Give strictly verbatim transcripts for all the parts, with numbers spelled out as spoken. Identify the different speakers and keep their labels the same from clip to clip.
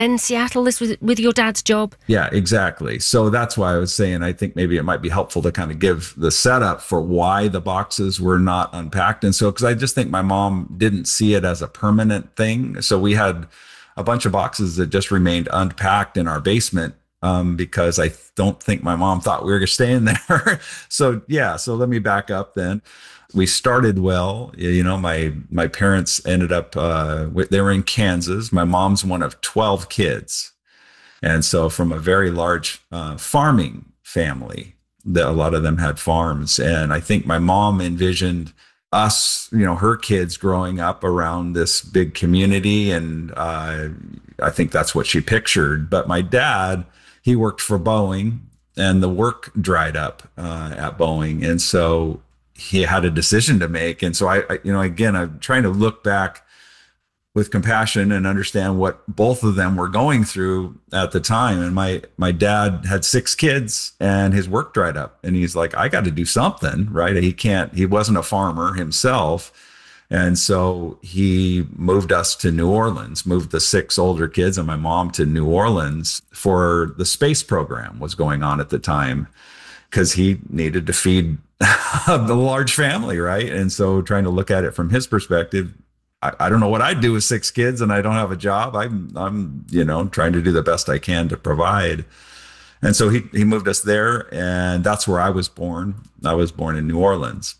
Speaker 1: in Seattle, this was with your dad's job?
Speaker 2: Yeah, exactly. So that's why I was saying I think maybe it might be helpful to kind of give the setup for why the boxes were not unpacked. And so, because I just think my mom didn't see it as a permanent thing. So we had a bunch of boxes that just remained unpacked in our basement um, because I don't think my mom thought we were staying there. So yeah, so let me back up then. We started well. You know, my my parents ended up, uh, they were in Kansas. My mom's one of twelve kids. And so from a very large uh, farming family, that a lot of them had farms. And I think my mom envisioned us, you know, her kids growing up around this big community. And uh, I think that's what she pictured. But my dad, he worked for Boeing, and the work dried up uh, at Boeing. And so he had a decision to make. And so I, I, you know, again, I'm trying to look back with compassion and understand what both of them were going through at the time. And my, my dad had six kids and his work dried up, and he's like, I got to do something, right? He can't, he wasn't a farmer himself. And so he moved us to New Orleans, moved the six older kids and my mom to New Orleans for the space program was going on at the time, because he needed to feed the large family, right? And so trying to look at it from his perspective, I, I don't know what I'd do with six kids and I don't have a job. I'm, I'm, you know, trying to do the best I can to provide. And so he, he moved us there, and that's where I was born. I was born in New Orleans.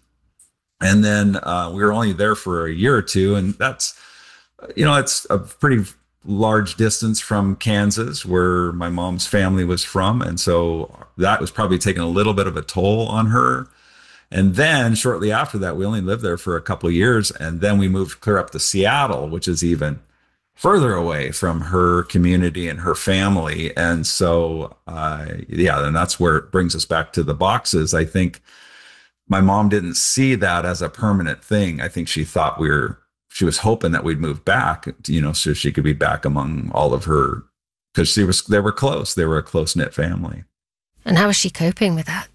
Speaker 2: And then uh, we were only there for a year or two. And that's, you know, it's a pretty large distance from Kansas, where my mom's family was from. And so that was probably taking a little bit of a toll on her. And then shortly after that, we only lived there for a couple of years. And then we moved clear up to Seattle, which is even further away from her community and her family. And so, uh, yeah, and that's where it brings us back to the boxes. I think my mom didn't see that as a permanent thing. I think she thought we were, she was hoping that we'd move back, you know, so she could be back among all of her, because she was, they were close. They were a close knit family.
Speaker 1: And how was she coping with that?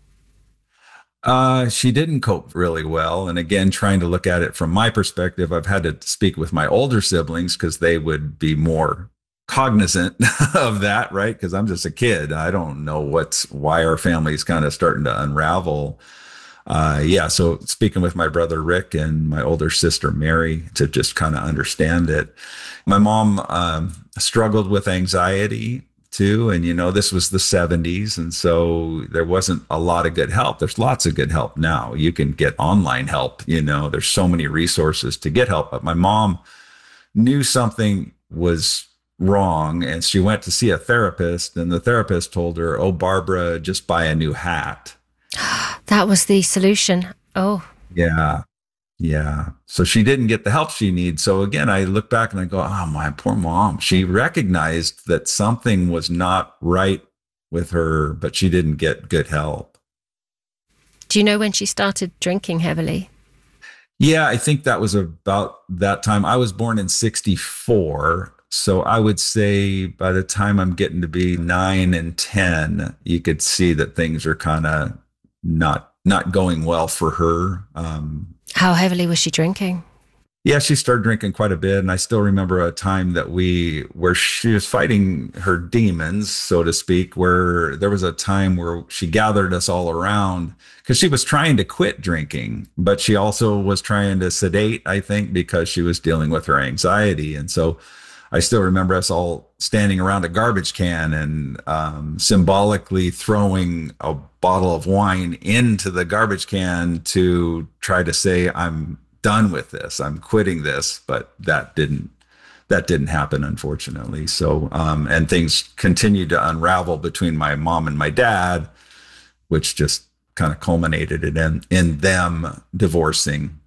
Speaker 2: Uh, she didn't cope really well. And again, trying to look at it from my perspective, I've had to speak with my older siblings because they would be more cognizant of that, right? Because I'm just a kid. I don't know what's, why our family's kind of starting to unravel. Uh, yeah. So speaking with my brother, Rick, and my older sister, Mary, to just kind of understand it. My mom, um, struggled with anxiety too. And, you know, this was the seventies. And so there wasn't a lot of good help. There's lots of good help now. You can get online help, you know, there's so many resources to get help. But my mom knew something was wrong, and she went to see a therapist, and the therapist told her, oh, Barbara, just buy a new hat.
Speaker 1: That was the solution. Oh,
Speaker 2: yeah. Yeah. So she didn't get the help she needs. So again, I look back and I go, oh, my poor mom. She recognized that something was not right with her, but she didn't get good help.
Speaker 1: Do you know when she started drinking heavily?
Speaker 2: Yeah, I think that was about that time. I was born in sixty-four. So I would say by the time I'm getting to be nine and ten, you could see that things are kind of not not going well for her. Um,
Speaker 1: How heavily was she drinking?
Speaker 2: Yeah, she started drinking quite a bit. And I still remember a time that we, where she was fighting her demons, so to speak, where there was a time where she gathered us all around because she was trying to quit drinking, but she also was trying to sedate, I think, because she was dealing with her anxiety. And so I still remember us all standing around a garbage can and um, symbolically throwing a bottle of wine into the garbage can to try to say, I'm done with this, I'm quitting this. But that didn't, that didn't happen, unfortunately. So, um, and things continued to unravel between my mom and my dad, which just kind of culminated in, in them divorcing.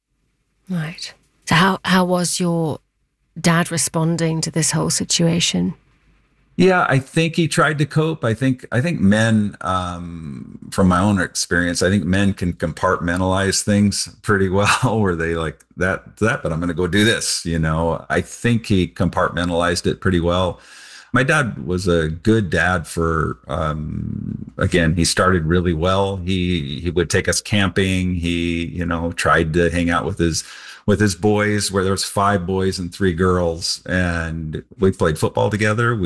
Speaker 1: Right. So how, how was your dad responding to this whole situation?
Speaker 2: Yeah, I think he tried to cope. I think I think men, um, from my own experience, I think men can compartmentalize things pretty well, where they like that that, but I'm going to go do this. You know, I think he compartmentalized it pretty well. My dad was a good dad for, um, again, he started really well. He he would take us camping. He, you know, tried to hang out with his with his boys, where there was five boys and three girls, and we played football together.